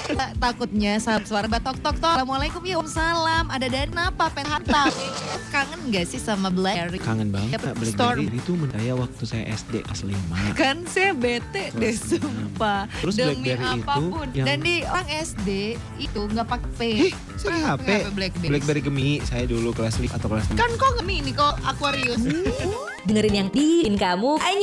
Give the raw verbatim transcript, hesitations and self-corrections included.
Takutnya sahabat suara batok tok tok. Assalamualaikum ya Om Salam. Ada dana apa pengen hantar? Kangen gak sih sama Blackberry? Kangen banget. Ya, Blackberry itu mendaya waktu saya S D kelas lima. Kan saya bete deh sumpah. Terus Demi Blackberry apapun. itu yang... Dan di orang S D itu gak pakai P. Eh, saya H P. Blackberry. Blackberry Gemi. Saya dulu kelas lima atau kelas enam. Kan kok Gemi ini kok Aquarius. Dengerin yang diin kamu.